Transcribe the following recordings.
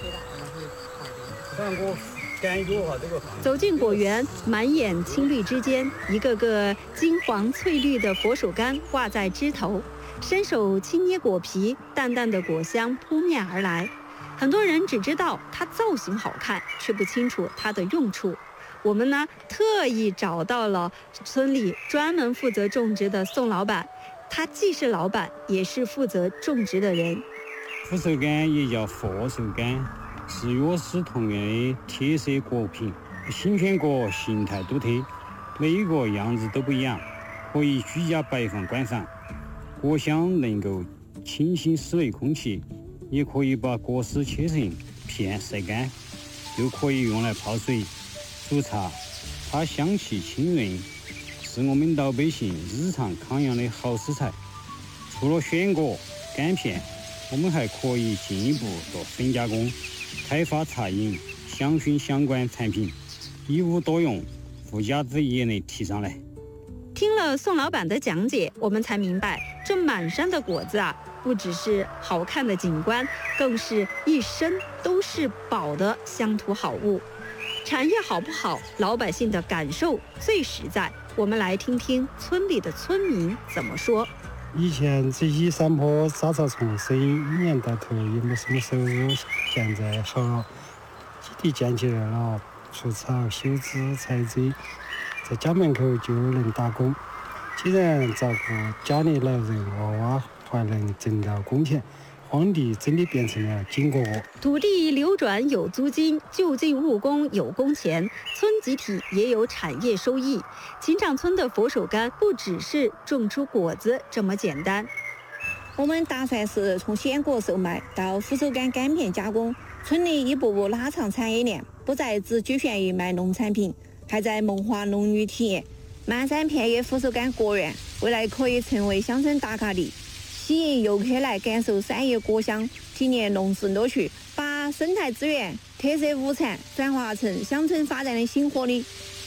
走进果园，满眼青绿之间，一个个金黄翠绿的佛手柑挂在枝头，伸手轻捏果皮，淡淡的果香扑面而来。很多人只知道它造型好看，却不清楚它的用处。我们呢，特意找到了村里专门负责种植的宋老板，他既是老板，也是负责种植的人。 佛手柑也叫佛手柑，是药食同源的铁色果品，新鲜果形态独特，每一个样子都不一样，可以居家摆放观赏。果香能够清新室内空气，也可以把果实切成片晒干，又可以用来泡水煮茶，它香气清润，是我们老百姓日常康养的好食材。除了鲜果、干片，我们还可以进一步做深加工，开发茶饮、香薰相关产品，一物多用，附加值也能提上来。 听了宋老板的讲解，我们才明白，这满山的果子啊，不只是好看的景观，更是一身都是宝的乡土好物。产业好不好，老百姓的感受最实在。我们来听听村里的村民怎么说。 以前这些山坡杂草丛生一年到头也没什么收入，现在好了，基地建起来了，除草、修枝、采摘，在家门口就能打工。既然照顾家里老人娃娃，还能挣到工钱，荒地真的变成了金窝窝。 土地流转有租金，就近务工有工钱，村集体也有产业收益。秦场村的佛手柑不只是种出果子这么简单。 我们打算是从鲜果售卖到佛手柑干片加工，村里一步步拉长产业链，不再只局限于卖农产品，还在萌化农渔体验。漫山遍野佛手柑果园，未来可以成为乡村打卡地，吸引游客来感受山野果香，体验农事乐趣，把生态资源、特色物产转化成乡村发展的新活力。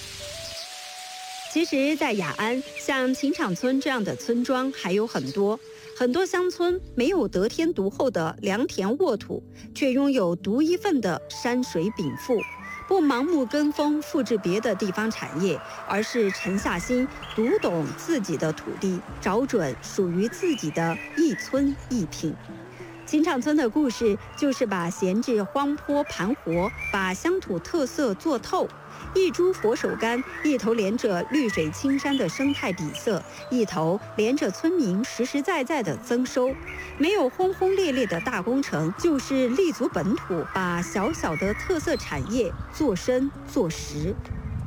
其实，在雅安，像秦场村这样的村庄还有很多。很多乡村没有得天独厚的良田沃土，却拥有独一份的山水禀赋。不盲目跟风复制别的地方产业，而是沉下心读懂自己的土地，找准属于自己的一村一品。秦场村的故事就是把闲置荒坡盘活，把乡土特色做透。一株佛手柑，一头连着绿水青山的生态底色，一头连着村民实实在在的增收。没有轰轰烈烈的大工程，就是立足本土，把小小的特色产业做深做实。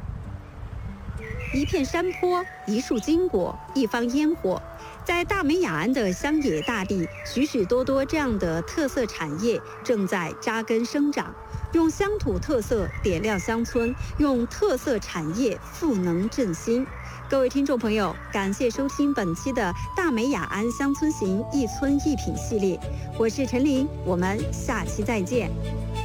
一片山坡，一束金果，一方烟火。在大美雅安的乡野大地，许许多多这样的特色产业正在扎根生长，用乡土特色点亮乡村，用特色产业赋能振兴。各位听众朋友，感谢收听本期的大美雅安乡村行一村一品系列，我是陈琳，我们下期再见。